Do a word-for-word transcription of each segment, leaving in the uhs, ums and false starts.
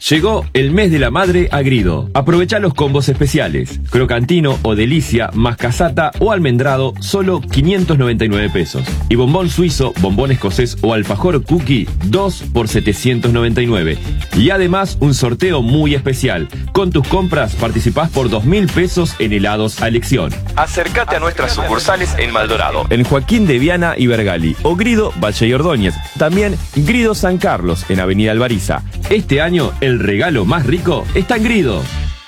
Llegó el mes de la madre a Grido. Aprovecha los combos especiales. Crocantino o delicia, más casata o almendrado, solo quinientos noventa y nueve pesos. Y bombón suizo, bombón escocés o alfajor cookie, dos por setecientos noventa y nueve. Y además un sorteo muy especial. Con tus compras participás por dos mil pesos en helados a elección. Acércate a nuestras sucursales en Maldorado, en Joaquín de Viana y Bergali, o Grido, Valle y Ordóñez. También Grido San Carlos, en Avenida Alvariza. Este año, el regalo más rico está en Grido.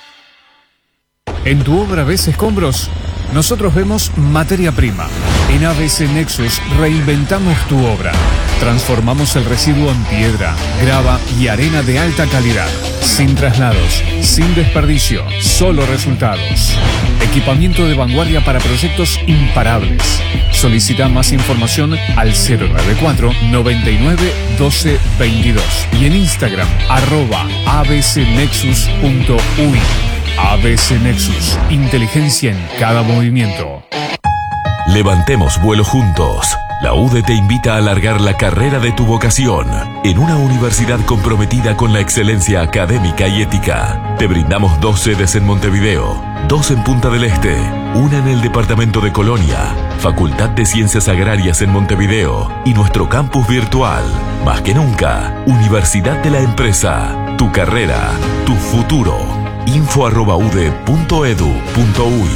En tu obra ves escombros, nosotros vemos materia prima. En A B C Nexus reinventamos tu obra. Transformamos el residuo en piedra, grava y arena de alta calidad. Sin traslados, sin desperdicio, solo resultados. Equipamiento de vanguardia para proyectos imparables. Solicita más información al cero nueve cuatro, noventa y nueve, doce, veintidós y en Instagram arroba abcnexus punto uy. A B C Nexus, inteligencia en cada movimiento. Levantemos vuelo juntos. La U D E te invita a alargar la carrera de tu vocación en una universidad comprometida con la excelencia académica y ética. Te brindamos dos sedes en Montevideo, dos en Punta del Este, una en el departamento de Colonia, Facultad de Ciencias Agrarias en Montevideo y nuestro campus virtual. Más que nunca, Universidad de la Empresa. Tu carrera, tu futuro. info arroba ude punto edu punto uy.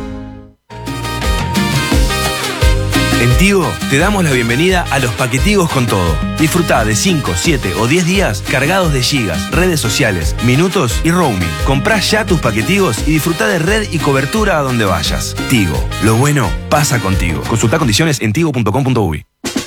En Tigo te damos la bienvenida a los paquetigos con todo. Disfruta de cinco, siete o diez días cargados de gigas, redes sociales, minutos y roaming. Comprá ya tus paquetigos y disfruta de red y cobertura a donde vayas. Tigo, lo bueno pasa contigo. Consulta condiciones en tigo punto com punto uy.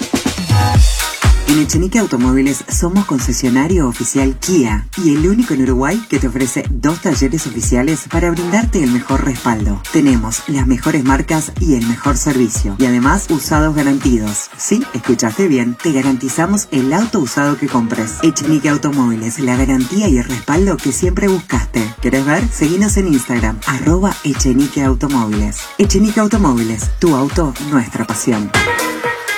En Echenique Automóviles somos concesionario oficial Kia y el único en Uruguay que te ofrece dos talleres oficiales para brindarte el mejor respaldo. Tenemos las mejores marcas y el mejor servicio. Y además, usados garantidos. Sí, escuchaste bien. Te garantizamos el auto usado que compres. Echenique Automóviles, la garantía y el respaldo que siempre buscaste. ¿Querés ver? Seguinos en Instagram, arroba Echenique Automóviles. Echenique Automóviles, tu auto, nuestra pasión.